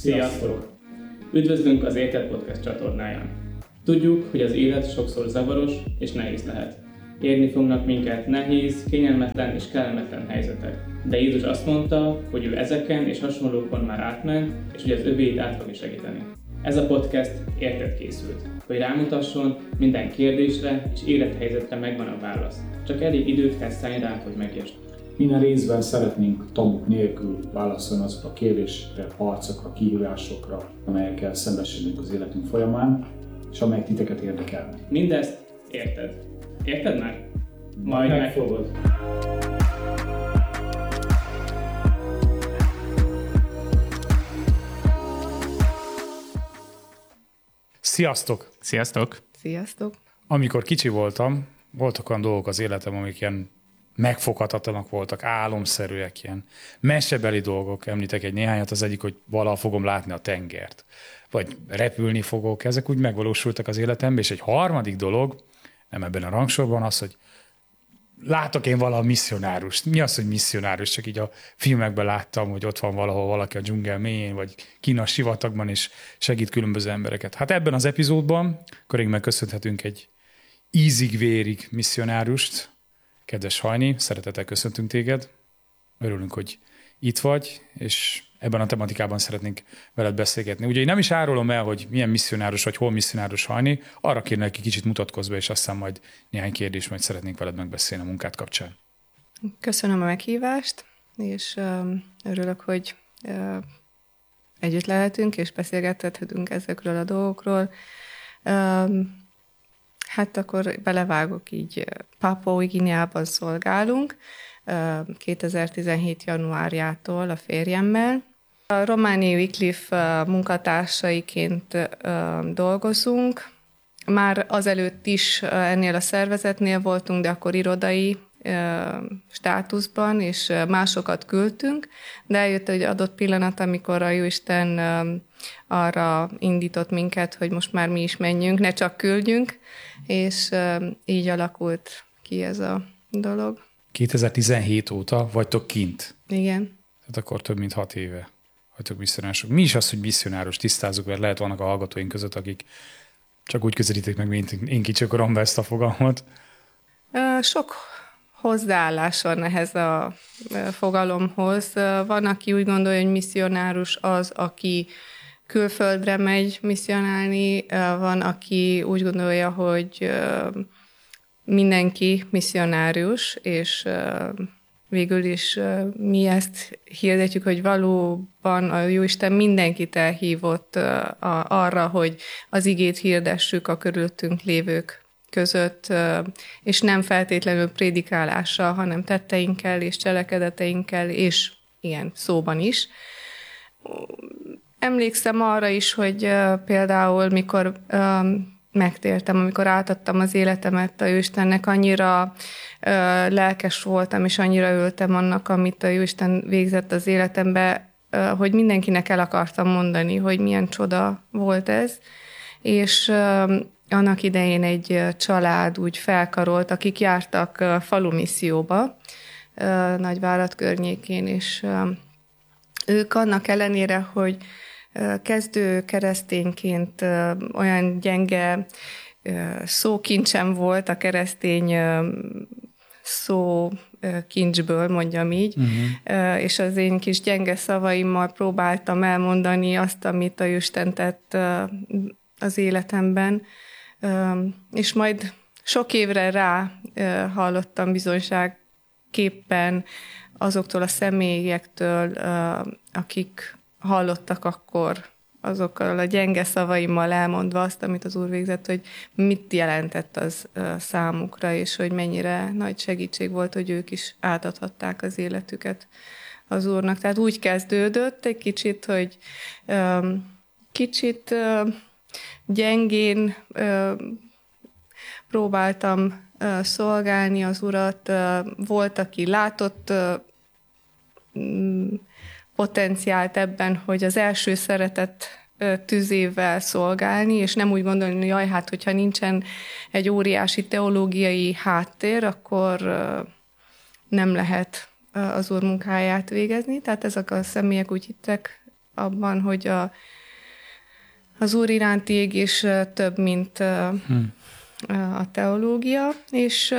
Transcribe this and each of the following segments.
Sziasztok! Üdvözlünk az Érted Podcast csatornáján. Tudjuk, hogy az élet sokszor zavaros és nehéz lehet. Érni fognak minket nehéz, kényelmetlen és kellemetlen helyzetek. De Jézus azt mondta, hogy ő ezeken és hasonlókon már átment, és hogy az övéit át fogja segíteni. Ez a podcast érted készült, hogy rámutasson, minden kérdésre és élethelyzetre megvan a válasz. Csak elég időt kell szállni rá, hogy megértsd. Minden részben szeretnénk tabuk nélkül válaszolni azokra a kérdésekre, harcokra, kihívásokra, amelyekkel szembesülünk az életünk folyamán, és amelyek titeket érdekelnek. Mindezt érted. Érted már? Majd megfogod. Sziasztok! Sziasztok! Sziasztok! Amikor kicsi voltam, voltak olyan dolgok az életem, amik ilyen megfoghatatlanak voltak, álomszerűek, ilyen mesebeli dolgok. Említek egy néhányat, az egyik, hogy valaha fogom látni a tengert, vagy repülni fogok, ezek úgy megvalósultak az életemben, és egy harmadik dolog, nem ebben a rangsorban, az, hogy látok én valaha misszionárust. Mi az, hogy misszionárus? Csak így a filmekben láttam, hogy ott van valahol valaki a dzsungel mélyén, vagy Kína sivatagban, és segít különböző embereket. Hát ebben az epizódban akkor megköszönhetünk egy ízig-vérig misszionárust. Kedves Hajni, szeretettel köszöntünk téged. Örülünk, hogy itt vagy, és ebben a tematikában szeretnénk veled beszélgetni. Ugye én nem is árulom el, hogy milyen misszionárus vagy hol misszionárus Hajni, arra kérlek, hogy kicsit mutatkozz be, és aztán majd néhány kérdés, majd szeretnénk veled megbeszélni a munkát kapcsán. Köszönöm a meghívást, és örülök, hogy együtt lehetünk, és beszélgethetünk ezekről a dolgokról. Hát akkor belevágok így. Pápua Új Guineában szolgálunk 2017. januárjától a férjemmel. A romániai Wycliffe munkatársaiként dolgozunk. Már azelőtt is ennél a szervezetnél voltunk, de akkor irodai státuszban, és másokat küldtünk, de eljött egy adott pillanat, amikor a Jóisten arra indított minket, hogy most már mi is menjünk, ne csak küldjünk, és így alakult ki ez a dolog. 2017 óta vagytok kint. Igen. Tehát akkor több mint 6 éve vagytok misszionárosok. Mi is az, hogy misszionárus? Tisztázzuk, mert lehet vannak a hallgatóink között, akik csak úgy közelítik meg, mint én kicsi koromban ezt a fogalmat. Sok hozzáállás van ehhez a fogalomhoz. Van, aki úgy gondolja, hogy misszionárus az, aki külföldre megy misszionálni, van, aki úgy gondolja, hogy mindenki misszionárius, és végül is mi ezt hirdetjük, hogy valóban a Jóisten mindenkit elhívott arra, hogy az igét hirdessük a körülöttünk lévők között, és nem feltétlenül prédikálással, hanem tetteinkkel és cselekedeteinkkel, és ilyen szóban is. Emlékszem arra is, hogy például mikor megtértem, amikor átadtam az életemet a Jóistennek, annyira lelkes voltam, és annyira öltem annak, amit a Jóisten végzett az életembe, hogy mindenkinek el akartam mondani, hogy milyen csoda volt ez. És annak idején egy család úgy felkarolt, akik jártak falumisszióba Nagyvárad környékén, és ők annak ellenére, hogy kezdő keresztényként olyan gyenge szókincsem volt a keresztény szókincsből, mondjam így, és az én kis gyenge szavaimmal próbáltam elmondani azt, amit a Isten tett az életemben, és majd sok évre rá hallottam bizonyságképpen azoktól a személyektől, akik hallottak akkor azokkal a gyenge szavaimmal elmondva azt, amit az Úr végzett, hogy mit jelentett az számukra, és hogy mennyire nagy segítség volt, hogy ők is átadhatták az életüket az Úrnak. Tehát úgy kezdődött egy kicsit, hogy kicsit gyengén próbáltam szolgálni az Urat. Volt, aki látott potenciált ebben, hogy az első szeretet tüzével szolgálni, és nem úgy gondolni, hogy jaj, hát hogyha nincsen egy óriási teológiai háttér, akkor nem lehet az Úr munkáját végezni. Tehát ezek a személyek úgy hittek abban, hogy az Úr iránti égés több, mint a teológia, és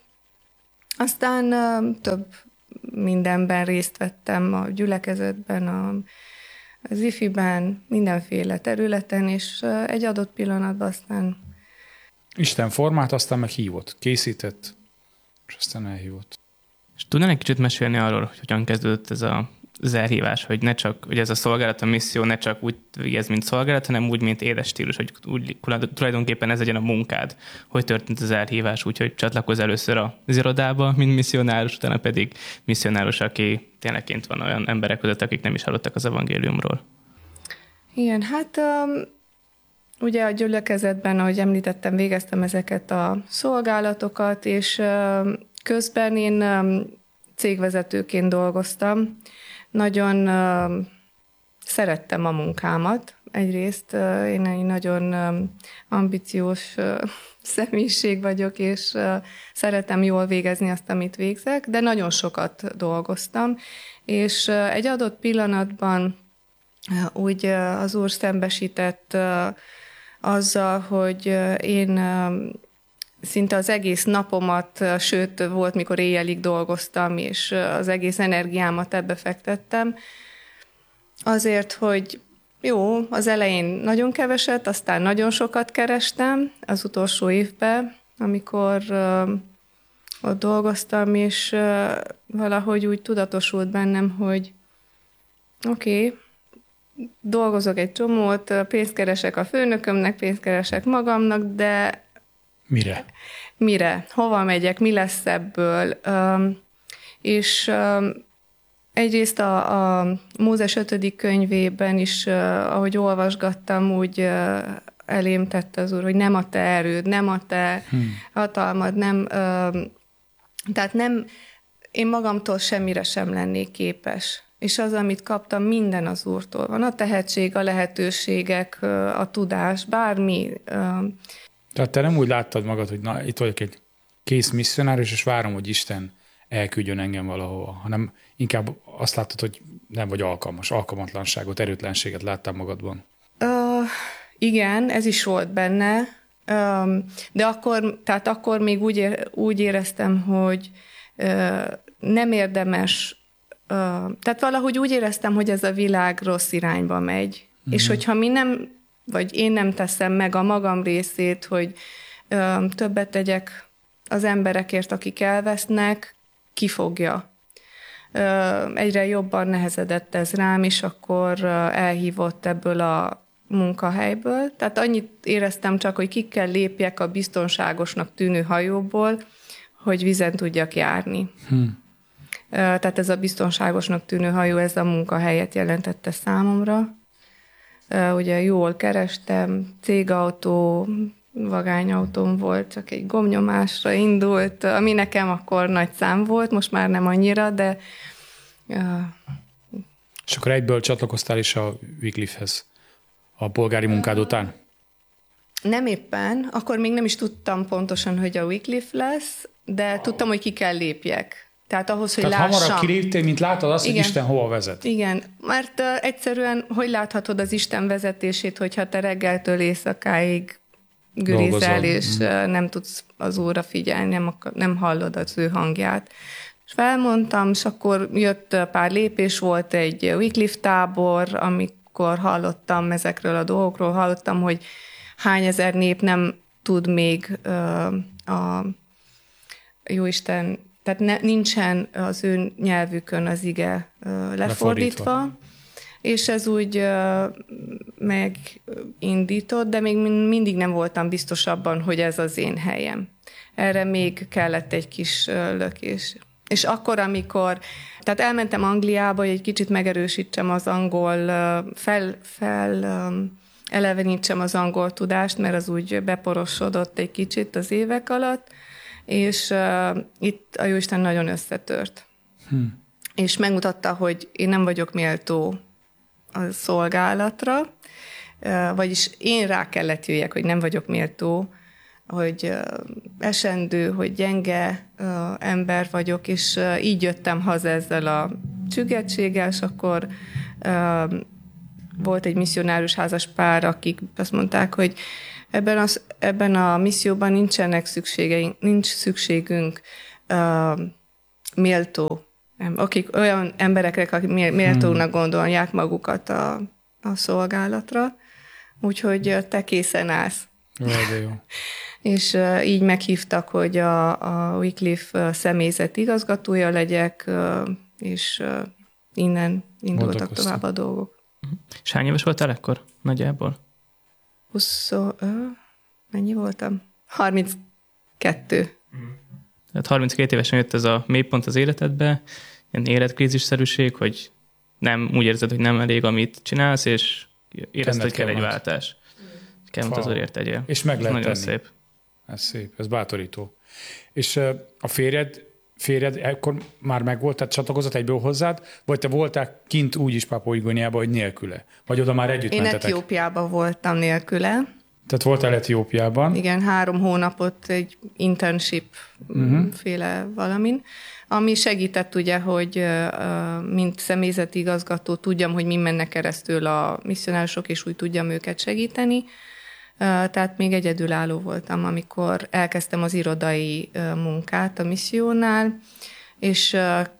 aztán több mindenben részt vettem, a gyülekezetben, az ifiben, mindenféle területen, és egy adott pillanatban aztán... Isten formát, aztán meg hívott, készített, és aztán elhívott. És tudnál egy kicsit mesélni arról, hogy hogyan kezdődött ez az elhívás, hogy ne csak, hogy ez a szolgálat, a misszió ne csak úgy végez, mint szolgálat, hanem úgy, mint édes stílus, hogy úgy tulajdonképpen ez legyen a munkád. Hogy történt az elhívás, úgyhogy csatlakozz először az irodába, mint misszionárus, utána pedig misszionárus, aki tényleg kint van olyan emberek között, akik nem is hallottak az evangéliumról. Igen, hát ugye a gyülekezetben, ahogy említettem, végeztem ezeket a szolgálatokat, és közben én cégvezetőként dolgoztam. Nagyon szerettem a munkámat. Egyrészt én egy nagyon ambiciós személyiség vagyok, és szeretem jól végezni azt, amit végzek, de nagyon sokat dolgoztam, és egy adott pillanatban úgy az Úr szembesített azzal, hogy én szinte az egész napomat, sőt, volt, mikor éjjelig dolgoztam, és az egész energiámat ebbe fektettem. Azért, hogy jó, az elején nagyon keveset, aztán nagyon sokat kerestem az utolsó évben, amikor ott dolgoztam, és valahogy úgy tudatosult bennem, hogy oké, dolgozok egy csomót, pénzt keresek a főnökömnek, pénzt keresek magamnak, de Mire? Mire? Hova megyek? Mi lesz ebből? És egyrészt a Mózes 5. könyvében is, ahogy olvasgattam, úgy elém tette az Úr, hogy nem a te erőd, nem a te hatalmad, nem, tehát nem, én magamtól semmire sem lennék képes. És az, amit kaptam, minden az Úrtól van. A tehetség, a lehetőségek, a tudás, bármi. Tehát te nem úgy láttad magad, hogy na, itt vagyok egy kész misszionárus, és várom, hogy Isten elküldjön engem valahova, hanem inkább azt láttad, hogy nem vagy alkalmas, alkalmatlanságot, erőtlenséget láttál magadban. Igen, ez is volt benne, de akkor még úgy éreztem, hogy nem érdemes, tehát valahogy úgy éreztem, hogy ez a világ rossz irányba megy, és hogyha én nem teszem meg a magam részét, hogy többet tegyek az emberekért, akik elvesznek, ki fogja. Egyre jobban nehezedett ez rám, és akkor elhívott ebből a munkahelyből. Tehát annyit éreztem csak, hogy ki kell lépjek a biztonságosnak tűnő hajóból, hogy vizen tudjak járni. Tehát ez a biztonságosnak tűnő hajó, ez a munkahelyet jelentette számomra. Ugye jól kerestem, cégautó, vagányautóm volt, csak egy gombnyomásra indult, ami nekem akkor nagy szám volt, most már nem annyira, de... És akkor egyből csatlakoztál is a Wycliffe-hez a polgári munkád után? Nem éppen, akkor még nem is tudtam pontosan, hogy a Wycliffe lesz, de tudtam, hogy ki kell lépjek. Tehát ahhoz, hogy lássam. Hamarabb kiléptél, mint látod azt, hogy Isten hova vezet. Igen, mert egyszerűen, hogy láthatod az Isten vezetését, hogyha te reggeltől éjszakáig gürizel, és nem tudsz az Úrra figyelni, nem hallod az ő hangját. És felmondtam, és akkor jött pár lépés, volt egy Wycliffe tábor, amikor hallottam ezekről a dolgokról, hallottam, hogy hány ezer nép nem tud még a Jóisten, tehát nincsen az ő nyelvükön az ige lefordítva, és ez úgy megindított, de még mindig nem voltam biztos abban, hogy ez az én helyem. Erre még kellett egy kis lökés. És akkor, tehát elmentem Angliába, hogy egy kicsit megerősítsem az angol, elevenítsem az angol tudást, mert az úgy beporosodott egy kicsit az évek alatt, és itt a Jóisten nagyon összetört. És megmutatta, hogy én nem vagyok méltó a szolgálatra, vagyis én rá kellett jöjjek, hogy nem vagyok méltó, hogy esendő, hogy gyenge ember vagyok, és így jöttem haza ezzel a csüggetséggel, és akkor volt egy misszionárus házas pár, akik azt mondták, hogy ebben a misszióban nincs szükségünk méltó, akik olyan emberekre, akik méltónak gondolják magukat a szolgálatra, úgyhogy te készen állsz. De jó. És így meghívtak, hogy a Wycliffe személyzet igazgatója legyek, és innen indultak tovább a dolgok. És hány éves voltál ekkor nagyjából? Mennyi voltam? 32. Tehát 32 évesen jött ez a mélypont az életedbe, ilyen életkrízisszerűség, hogy nem úgy érzed, hogy nem elég, amit csinálsz, és érezted, hogy kell egy váltás. Kell, hogy azért tegyél. És meg lehet nagyon tenni. szép. Ez szép, ez bátorító. És a férjed ekkor már megvolt, tehát csatlakozott egyből hozzád, vagy te voltál kint úgy is Pápua Új-Guineában, hogy nélküle? Vagy oda már együtt Én mentetek? Etiópiában voltam nélküle. Tehát voltál Etiópiában? Igen, 3 hónapot egy internship féle valamin, ami segített ugye, hogy mint személyzeti igazgató tudjam, hogy mi mennek keresztül a misszionárosok, és úgy tudjam őket segíteni. Tehát még egyedülálló voltam, amikor elkezdtem az irodai munkát a missziónál, és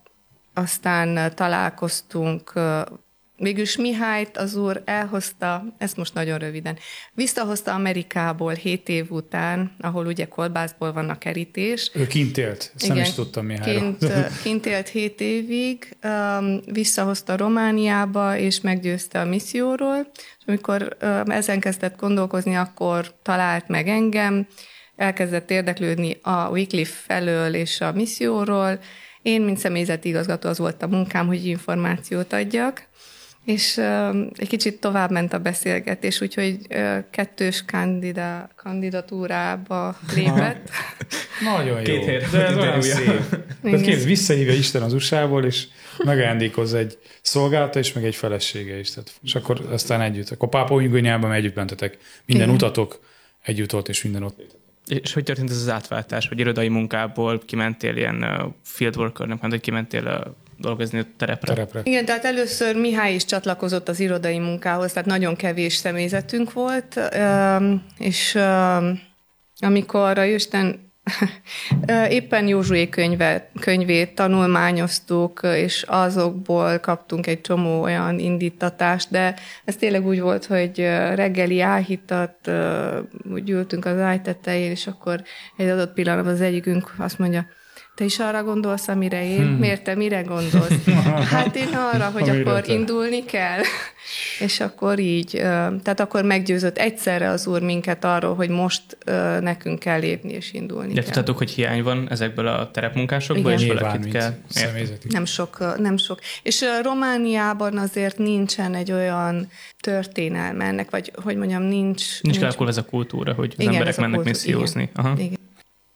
aztán találkoztunk. Végülis Mihályt az úr elhozta, ezt most nagyon röviden, visszahozta Amerikából 7 év után, ahol ugye kolbászból van a kerítés. Ő kint élt, ezt nem is tudtam Mihályról. Kint élt 7 évig, visszahozta Romániába, és meggyőzte a misszióról, és amikor ezen kezdett gondolkozni, akkor talált meg engem, elkezdett érdeklődni a Wycliffe felől és a misszióról. Én, mint személyzeti igazgató, az volt a munkám, hogy információt adjak, és egy kicsit tovább ment a beszélgetés, úgyhogy 2-s kandidatúrába lépett. Nagyon jó. 2 hét De ez olyan interjúja. szép. Tehát képzeld, visszahívja Isten az USA-ból, és megajándékozza egy szolgálata és meg egy felesége is. Tehát, és akkor aztán együtt. Akkor Pápua Új-Guineában együtt mentetek. Minden utatok együtt volt, és minden ott. És hogy történt ez az átváltás, hogy irodai munkából kimentél ilyen fieldworkernek, hogy kimentél dolgozni a terepre? Igen, tehát először Mihály is csatlakozott az irodai munkához, tehát nagyon kevés személyzetünk volt, és amikor a Isten éppen Józsué könyvét tanulmányoztuk, és azokból kaptunk egy csomó olyan indítatást, de ez tényleg úgy volt, hogy reggeli áhítat, úgy ültünk az ágy tetején, és akkor egy adott pillanatban az egyikünk azt mondja, te is arra gondolsz, amire én? Miért te mire gondolsz? Hát én arra, hogy akkor indulni kell. És akkor így, tehát akkor meggyőzött egyszerre az úr minket arról, hogy most nekünk kell lépni és indulni kell. Tudtátok, hogy hiány van ezekből a terepmunkásokból, és valakit kell. Nem sok. És Romániában azért nincsen egy olyan történelme ennek, vagy hogy mondjam, nincs kialakulva ez a kultúra, hogy az igen, emberek mennek missziózni. Igen.